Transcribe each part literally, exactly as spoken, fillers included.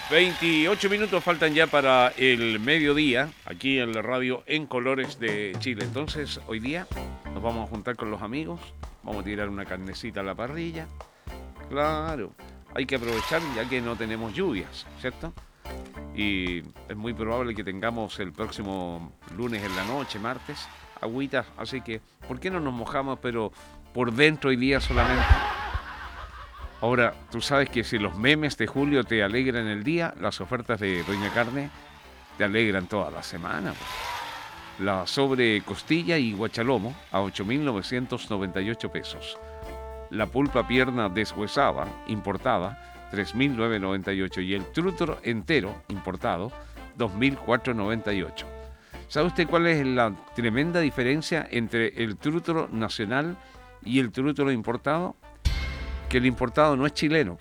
veintiocho minutos faltan ya para el mediodía, aquí en la radio En Colores de Chile. Entonces, hoy día nos vamos a juntar con los amigos, vamos a tirar una carnecita a la parrilla. Claro, hay que aprovechar ya que no tenemos lluvias, ¿cierto? Y es muy probable que tengamos el próximo lunes en la noche, martes, agüitas. Así que, ¿por qué no nos mojamos, pero por dentro hoy día solamente? Ahora, tú sabes que si los memes de Julio te alegran el día, las ofertas de Doña Carne te alegran toda la semana. Pues. La sobre costilla y guachalomo a ocho mil novecientos noventa y ocho pesos. La pulpa pierna deshuesada, importada, tres mil novecientos noventa y ocho. Y el trútero entero, importado, dos mil cuatrocientos noventa y ocho. ¿Sabe usted cuál es la tremenda diferencia entre el trútero nacional y el trútero importado? Que el importado no es chileno.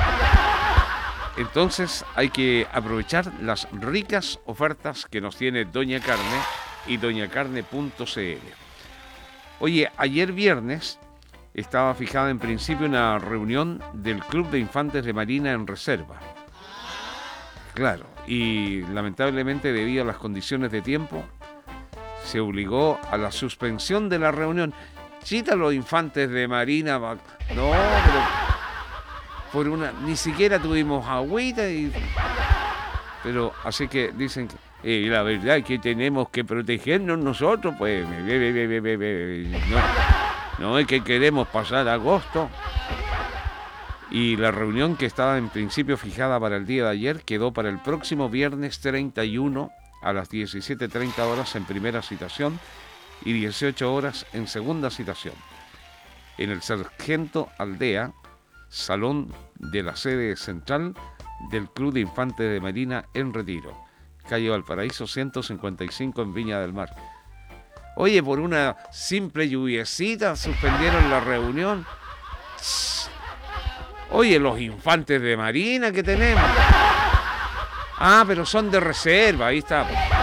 Entonces hay que aprovechar las ricas ofertas que nos tiene Doña Carne y doña carne punto c l. Oye, ayer viernes estaba fijada en principio una reunión del Club de Infantes de Marina en reserva. Claro, y lamentablemente debido a las condiciones de tiempo se obligó a la suspensión de la reunión. Chita los infantes de Marina. No, pero por una, ni siquiera tuvimos agüita y, pero así que dicen que eh, la verdad es que tenemos que protegernos nosotros, pues be, be, be, be, be, no, no es que queremos pasar agosto. Y la reunión que estaba en principio fijada para el día de ayer quedó para el próximo viernes treinta y uno a las diecisiete treinta horas en primera citación y dieciocho horas en segunda citación, en el Sargento Aldea, salón de la sede central del Club de Infantes de Marina en Retiro, calle Valparaíso ciento cincuenta y cinco en Viña del Mar. Oye, por una simple lluviecita suspendieron la reunión. Oye, los infantes de Marina que tenemos. Ah, pero son de reserva, ahí está.